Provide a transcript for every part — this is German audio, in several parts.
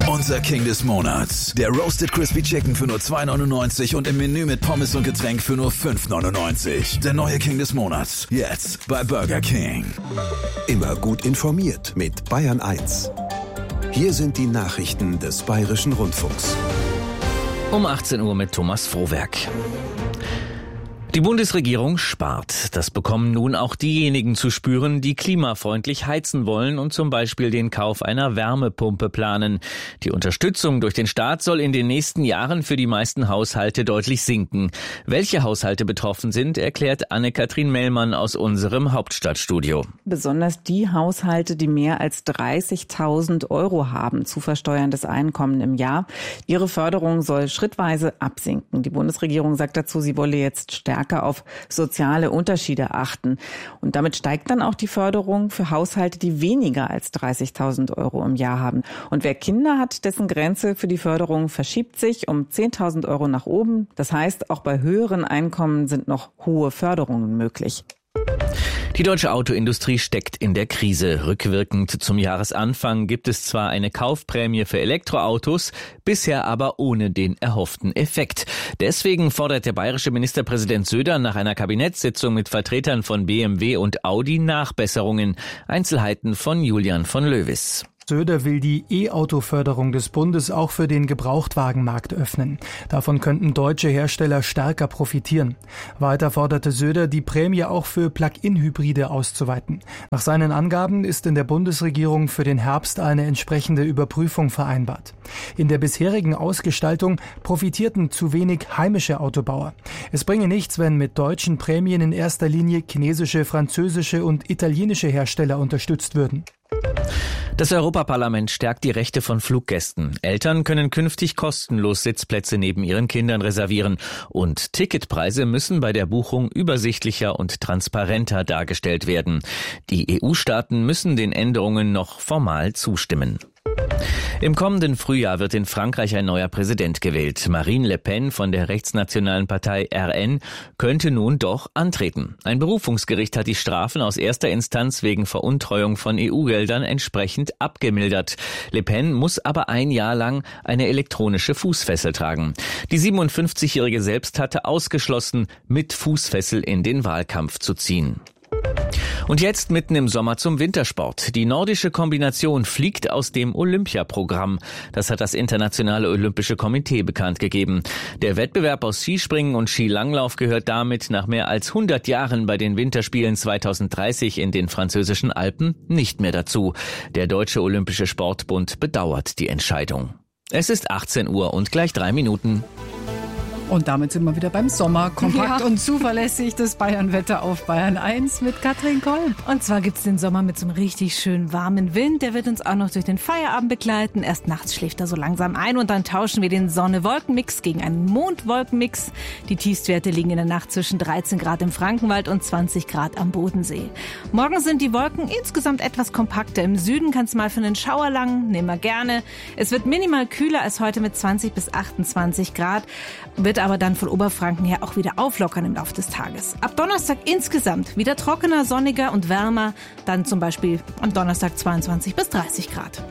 Unser King des Monats. Der Roasted Crispy Chicken für nur 2,99 und im Menü mit Pommes und Getränk für nur 5,99. Der neue King des Monats. Jetzt bei Burger King. Immer gut informiert mit Bayern 1. Hier sind die Nachrichten des Bayerischen Rundfunks. Um 18 Uhr mit Thomas Frohwerk. Die Bundesregierung spart. Das bekommen nun auch diejenigen zu spüren, die klimafreundlich heizen wollen und zum Beispiel den Kauf einer Wärmepumpe planen. Die Unterstützung durch den Staat soll in den nächsten Jahren für die meisten Haushalte deutlich sinken. Welche Haushalte betroffen sind, erklärt Anne-Kathrin Mellmann aus unserem Hauptstadtstudio. Besonders die Haushalte, die mehr als 30.000 Euro haben, zu versteuerndes Einkommen im Jahr. Ihre Förderung soll schrittweise absinken. Die Bundesregierung sagt dazu, sie wolle jetzt stärker auf soziale Unterschiede achten. Und damit steigt dann auch die Förderung für Haushalte, die weniger als 30.000 Euro im Jahr haben. Und wer Kinder hat, dessen Grenze für die Förderung verschiebt sich um 10.000 Euro nach oben. Das heißt, auch bei höheren Einkommen sind noch hohe Förderungen möglich. Die deutsche Autoindustrie steckt in der Krise. Rückwirkend zum Jahresanfang gibt es zwar eine Kaufprämie für Elektroautos, bisher aber ohne den erhofften Effekt. Deswegen fordert der bayerische Ministerpräsident Söder nach einer Kabinettssitzung mit Vertretern von BMW und Audi Nachbesserungen. Einzelheiten von Julian von Löwis. Söder will die E-Auto-Förderung des Bundes auch für den Gebrauchtwagenmarkt öffnen. Davon könnten deutsche Hersteller stärker profitieren. Weiter forderte Söder, die Prämie auch für Plug-in-Hybride auszuweiten. Nach seinen Angaben ist in der Bundesregierung für den Herbst eine entsprechende Überprüfung vereinbart. In der bisherigen Ausgestaltung profitierten zu wenig heimische Autobauer. Es bringe nichts, wenn mit deutschen Prämien in erster Linie chinesische, französische und italienische Hersteller unterstützt würden. Das Europaparlament stärkt die Rechte von Fluggästen. Eltern können künftig kostenlos Sitzplätze neben ihren Kindern reservieren. Und Ticketpreise müssen bei der Buchung übersichtlicher und transparenter dargestellt werden. Die EU-Staaten müssen den Änderungen noch formal zustimmen. Im kommenden Frühjahr wird in Frankreich ein neuer Präsident gewählt. Marine Le Pen von der rechtsnationalen Partei RN könnte nun doch antreten. Ein Berufungsgericht hat die Strafen aus erster Instanz wegen Veruntreuung von EU-Geldern entsprechend abgemildert. Le Pen muss aber ein Jahr lang eine elektronische Fußfessel tragen. Die 57-Jährige selbst hatte ausgeschlossen, mit Fußfessel in den Wahlkampf zu ziehen. Und jetzt mitten im Sommer zum Wintersport. Die nordische Kombination fliegt aus dem Olympiaprogramm. Das hat das Internationale Olympische Komitee bekannt gegeben. Der Wettbewerb aus Skispringen und Skilanglauf gehört damit nach mehr als 100 Jahren bei den Winterspielen 2030 in den französischen Alpen nicht mehr dazu. Der Deutsche Olympische Sportbund bedauert die Entscheidung. Es ist 18 Uhr und gleich 3 Minuten. Und damit sind wir wieder beim Sommer. Kompakt und zuverlässig das Bayernwetter auf Bayern 1 mit Katrin Kolb. Und zwar gibt's den Sommer mit so einem richtig schön warmen Wind. Der wird uns auch noch durch den Feierabend begleiten. Erst nachts schläft er so langsam ein und dann tauschen wir den Sonne-Wolken-Mix gegen einen Mond-Wolken-Mix. Die Tiefstwerte liegen in der Nacht zwischen 13 Grad im Frankenwald und 20 Grad am Bodensee. Morgen sind die Wolken insgesamt etwas kompakter. Im Süden kann es mal für einen Schauer langen, nehmen wir gerne. Es wird minimal kühler als heute mit 20 bis 28 Grad. Wird aber dann von Oberfranken her auch wieder auflockern im Laufe des Tages. Ab Donnerstag insgesamt wieder trockener, sonniger und wärmer. Dann zum Beispiel am Donnerstag 22 bis 30 Grad.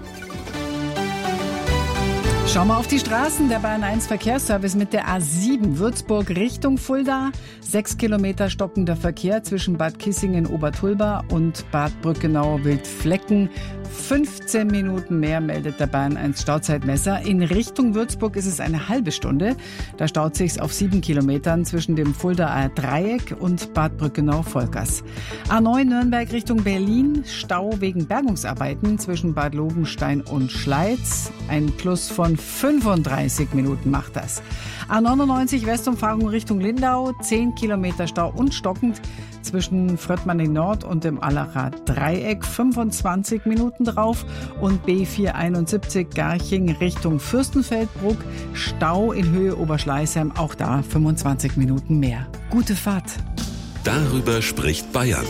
Schauen wir auf die Straßen. Der Bayern 1 Verkehrsservice mit der A7 Würzburg Richtung Fulda. 6 Kilometer stockender Verkehr zwischen Bad Kissingen, Obertulba und Bad Brückenau-Wildflecken. 15 Minuten mehr meldet der Bayern 1 Stauzeitmesser. In Richtung Würzburg ist es eine halbe Stunde. Da staut sich's auf 7 Kilometern zwischen dem Fuldaer Dreieck und Bad Brückenau-Volkers. A9 Nürnberg Richtung Berlin. Stau wegen Bergungsarbeiten zwischen Bad Lobenstein und Schleiz. Ein Plus von 35 Minuten macht das. A99 Westumfahrung Richtung Lindau. 10 Kilometer Stau und stockend zwischen Fröttmanning Nord und dem Allacher Dreieck. 25 Minuten drauf. Und B471 Garching Richtung Fürstenfeldbruck. Stau in Höhe Oberschleißheim. Auch da 25 Minuten mehr. Gute Fahrt. Darüber spricht Bayern.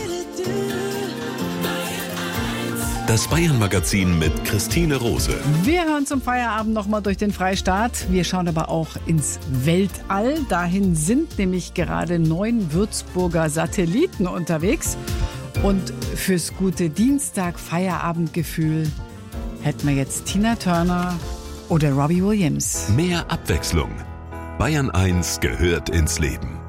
Das Bayern-Magazin mit Christine Rose. Wir hören zum Feierabend nochmal durch den Freistaat. Wir schauen aber auch ins Weltall. Dahin sind nämlich gerade 9 Würzburger Satelliten unterwegs. Und fürs gute Dienstag-Feierabendgefühl hätten wir jetzt Tina Turner oder Robbie Williams. Mehr Abwechslung. Bayern 1 gehört ins Leben.